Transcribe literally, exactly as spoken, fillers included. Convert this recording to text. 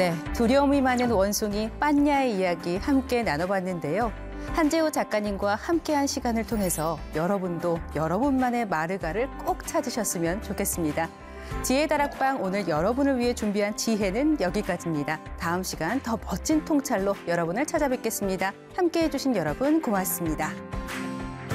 네, 두려움이 많은 원숭이 빠냐의 이야기 함께 나눠봤는데요. 한재호 작가님과 함께한 시간을 통해서 여러분도 여러분만의 마르가를 꼭 찾으셨으면 좋겠습니다. 지혜 다락방 오늘 여러분을 위해 준비한 지혜는 여기까지입니다. 다음 시간 더 멋진 통찰로 여러분을 찾아뵙겠습니다. 함께해 주신 여러분 고맙습니다.